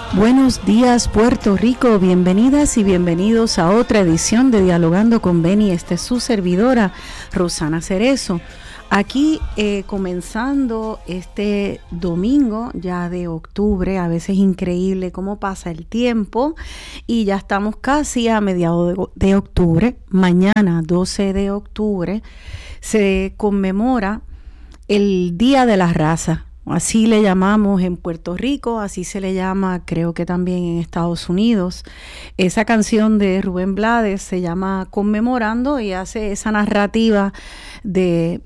Buenos días, Puerto Rico. Bienvenidas y bienvenidos a otra edición de Dialogando con Beni. Esta es su servidora, Rosana Cerezo. Aquí comenzando este domingo ya de octubre. A veces es increíble cómo pasa el tiempo y ya estamos casi a mediados de octubre. Mañana, 12 de octubre, se conmemora el Día de la Raza. Así le llamamos en Puerto Rico, así se le llama creo que también en Estados Unidos. Esa canción de Rubén Blades se llama Conmemorando y hace esa narrativa de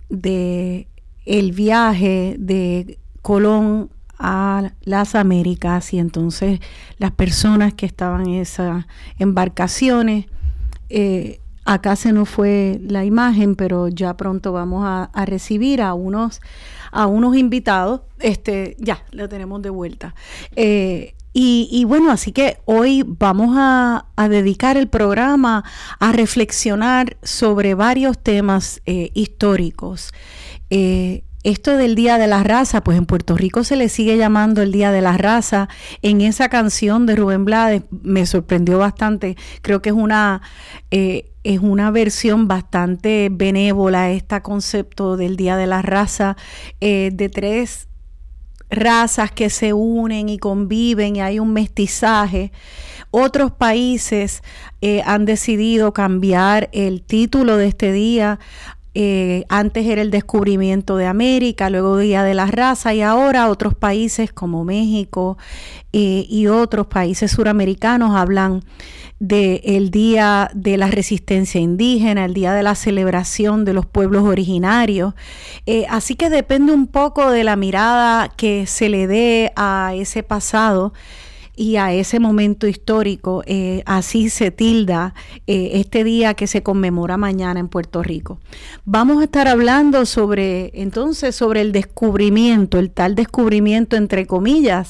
el viaje de Colón a las Américas, y entonces las personas que estaban en esas embarcaciones. Acá se nos fue la imagen, pero ya pronto vamos a recibir a unos invitados. Ya lo tenemos de vuelta. Y bueno, así que hoy vamos a dedicar el programa a reflexionar sobre varios temas históricos. Esto del Día de la Raza, pues en Puerto Rico se le sigue llamando el Día de la Raza. En esa canción de Rubén Blades me sorprendió bastante. Creo que es una versión bastante benévola, este concepto del Día de la Raza, de tres razas que se unen y conviven y hay un mestizaje. Otros países han decidido cambiar el título de este día. Antes era el descubrimiento de América, luego Día de la Raza, y ahora otros países como México y otros países suramericanos hablan del Día de la Resistencia Indígena, el Día de la Celebración de los Pueblos Originarios. Así que depende un poco de la mirada que se le dé a ese pasado y a ese momento histórico. Así se tilda este día que se conmemora mañana en Puerto Rico. Vamos a estar hablando sobre el descubrimiento, el tal descubrimiento entre comillas,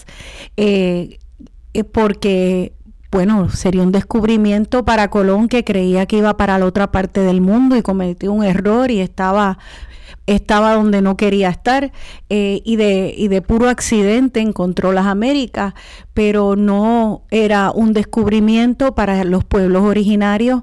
porque bueno, sería un descubrimiento para Colón, que creía que iba para la otra parte del mundo y cometió un error y estaba donde no quería estar, y de puro accidente encontró las Américas, pero no era un descubrimiento para los pueblos originarios,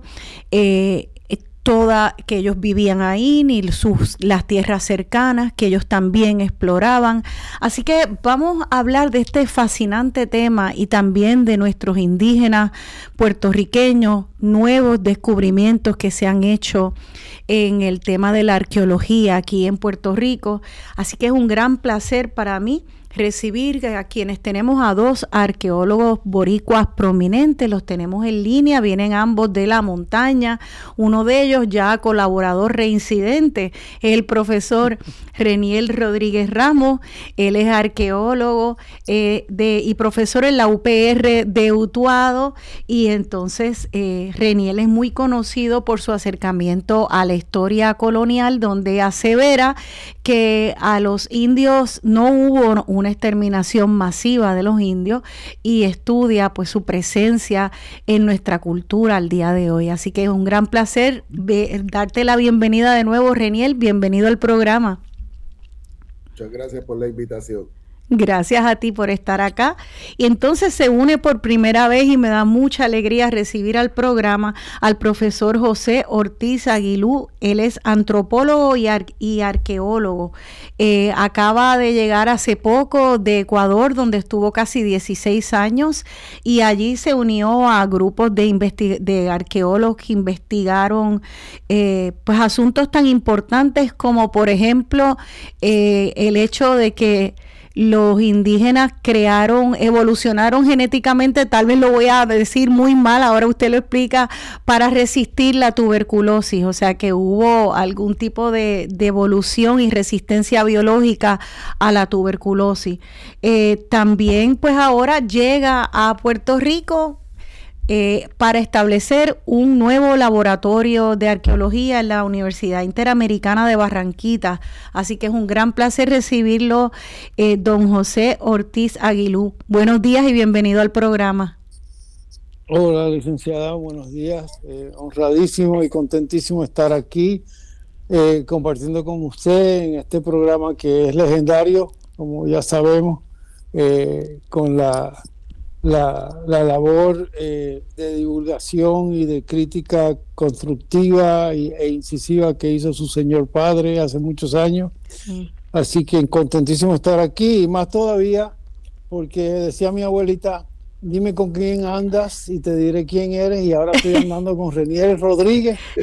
que ellos vivían ahí, ni las tierras cercanas que ellos también exploraban. Así que vamos a hablar de este fascinante tema y también de nuestros indígenas puertorriqueños, nuevos descubrimientos que se han hecho en el tema de la arqueología aquí en Puerto Rico. Así que es un gran placer para mí recibir a quienes tenemos a dos arqueólogos boricuas prominentes. Los tenemos en línea, vienen ambos de la montaña. Uno de ellos ya colaborador reincidente es el profesor Reniel Rodríguez Ramos. Él es arqueólogo y profesor en la UPR de Utuado, y entonces Reniel es muy conocido por su acercamiento a la historia colonial, donde asevera que a los indios no hubo una exterminación masiva de los indios, y estudia pues su presencia en nuestra cultura al día de hoy. Así que es un gran placer darte la bienvenida de nuevo, Reniel. Bienvenido al programa. Muchas gracias por la invitación. Gracias a ti por estar acá. Y entonces se une por primera vez, y me da mucha alegría recibir al programa al profesor José Ortiz Aguilú. Él es antropólogo y arqueólogo. Acaba de llegar hace poco de Ecuador, donde estuvo casi 16 años, y allí se unió a grupos de arqueólogos que investigaron pues asuntos tan importantes como, por ejemplo, el hecho de que los indígenas evolucionaron genéticamente, tal vez lo voy a decir muy mal, ahora usted lo explica, para resistir la tuberculosis. O sea que hubo algún tipo de evolución y resistencia biológica a la tuberculosis. También pues ahora llega a Puerto Rico para establecer un nuevo laboratorio de arqueología en la Universidad Interamericana de Barranquita. Así que es un gran placer recibirlo, don José Ortiz Aguilú. Buenos días y bienvenido al programa. Hola, licenciada, buenos días. Honradísimo y contentísimo de estar aquí compartiendo con usted en este programa que es legendario, como ya sabemos, con la la labor de divulgación y de crítica constructiva e incisiva que hizo su señor padre hace muchos años. Sí. Así que contentísimo de estar aquí, y más todavía porque decía mi abuelita, dime con quién andas y te diré quién eres, y ahora estoy andando con Renier Rodríguez,